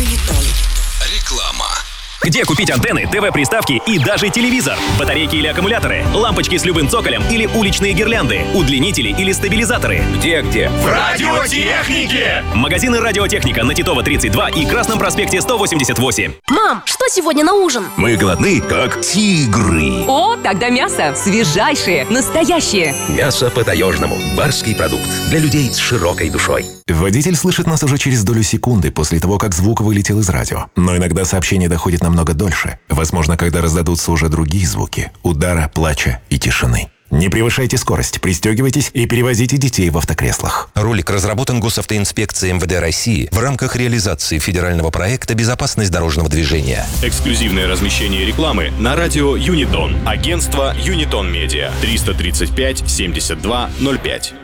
Юнитон. Реклама. Где купить антенны, ТВ-приставки и даже телевизор? Батарейки или аккумуляторы? Лампочки с любым цоколем или уличные гирлянды? Удлинители или стабилизаторы? Где? В радиотехнике! Магазины «Радиотехника» на Титова 32 и Красном проспекте 188. Мам, что сегодня на ужин? Мы голодны, как тигры. О, тогда мясо свежайшее, настоящее. Мясо по-таежному. Барский продукт для людей с широкой душой. Водитель слышит нас уже через долю секунды после того, как звук вылетел из радио. Но иногда сообщение доходит намного дольше. Возможно, когда раздадутся уже другие звуки – удара, плача и тишины. Не превышайте скорость, пристегивайтесь и перевозите детей в автокреслах. Ролик разработан Госавтоинспекцией МВД России в рамках реализации федерального проекта «Безопасность дорожного движения». Эксклюзивное размещение рекламы на радио Юнитон. Агентство Юнитон Медиа. 335 72 05.